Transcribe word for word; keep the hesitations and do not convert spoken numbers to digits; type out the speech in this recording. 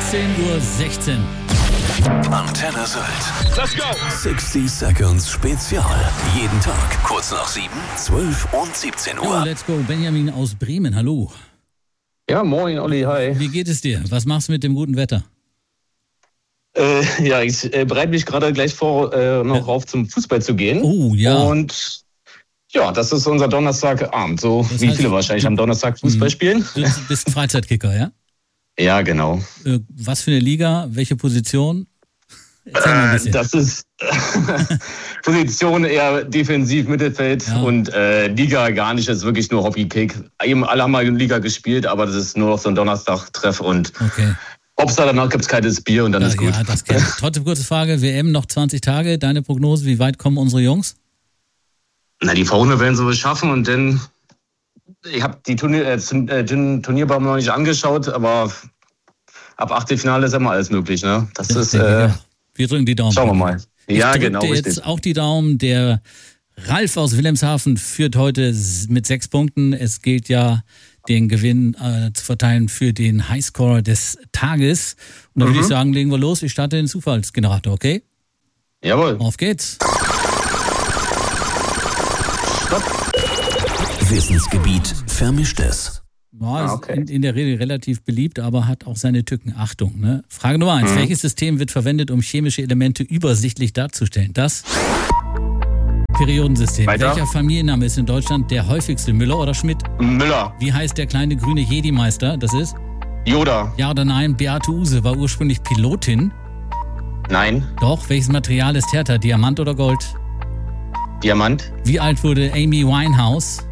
zehn Uhr sechzehn. Antenne Sylt. Let's go! sixty Seconds Spezial. Jeden Tag kurz nach sieben, zwölf und siebzehn Uhr. Oh, let's go. Benjamin aus Bremen, hallo. Ja, moin, Olli, hi. Wie geht es dir? Was machst du mit dem guten Wetter? Äh, ja, ich äh, bereite mich gerade gleich vor, äh, noch ja. auf zum Fußball zu gehen. Oh, ja. Und ja, das ist unser Donnerstagabend. So das wie heißt, viele wahrscheinlich am Donnerstag Fußball spielen. Du bist Freizeitkicker, ja? Ja, genau. Äh, was für eine Liga? Welche Position? Erzähl mal ein bisschen. Äh, das ist Position eher defensiv, Mittelfeld ja. und äh, Liga gar nicht. Das ist wirklich nur Hobbykick. Eben alle haben mal in Liga gespielt, aber das ist nur noch so ein Donnerstag-Treff und okay. Ob's da danach gibt's kaltes Bier und dann ja, ist gut. Ja, das kennt. Trotzdem kurze Frage, W M noch zwanzig Tage. Deine Prognose, wie weit kommen unsere Jungs? Na, die Vorrunde werden sie wohl schaffen und dann, ich habe die Turnier, äh, Turnierbaum noch nicht angeschaut, aber ab Achtelfinale ist immer alles möglich, ne? Das ja, ist, äh, wir drücken die Daumen. Schauen wir mal. Ich ja, drück genau. dir richtig. Jetzt auch die Daumen. Der Ralf aus Wilhelmshaven führt heute mit sechs Punkten. Es gilt ja, den Gewinn äh, zu verteilen für den Highscorer des Tages. Und da mhm. würde ich sagen, legen wir los. Ich starte den Zufallsgenerator, okay? Jawohl. Auf geht's. Stopp. Wissensgebiet Vermischtes. Ja, ah, okay. ist in, in der Regel relativ beliebt, aber hat auch seine Tücken. Achtung, ne? Frage Nummer eins. Mhm. Welches System wird verwendet, um chemische Elemente übersichtlich darzustellen? Das Periodensystem. Weiter. Welcher Familienname ist in Deutschland der häufigste? Müller oder Schmidt? Müller. Wie heißt der kleine grüne Jedi-Meister? Das ist? Yoda. Ja oder nein? Beate Uhse war ursprünglich Pilotin. Nein. Doch. Welches Material ist härter? Diamant oder Gold? Diamant. Wie alt wurde Amy Winehouse?